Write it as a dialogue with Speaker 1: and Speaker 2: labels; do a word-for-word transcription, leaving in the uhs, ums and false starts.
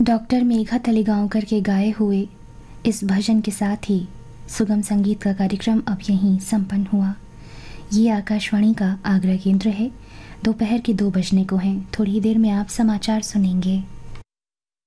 Speaker 1: Doctor Megha Talegaonkar के गाए हुए इस भजन के साथ ही सुगम संगीत का कार्यक्रम अब यहीं संपन्न हुआ। ये आकाशवाणी का आगरा केंद्र है। दोपहर के दो बजने को हैं। थोड़ी ही देर में आप समाचार सुनेंगे।